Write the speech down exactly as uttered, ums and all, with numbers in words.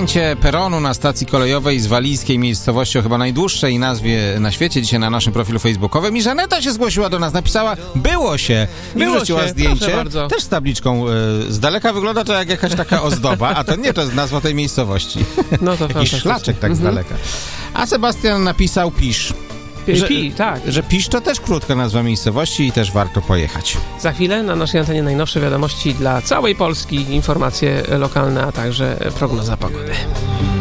zdjęcie peronu na stacji kolejowej z walijskiej miejscowości o chyba najdłuższej nazwie na świecie dzisiaj na naszym profilu facebookowym i Żaneta się zgłosiła do nas, napisała, było się i Było wrzuciła się, zdjęcie, proszę bardzo. też z tabliczką. Z daleka wygląda to jak jakaś taka ozdoba, a to nie, to jest nazwa tej miejscowości. No to Jakiś szlaczek tak z Mhm. daleka. A Sebastian napisał Pisz. Pi, Że, pi, tak. że Pisz to też krótka nazwa miejscowości i też warto pojechać. Za chwilę na naszej antenie najnowsze wiadomości dla całej Polski, informacje lokalne, a także prognoza pogody.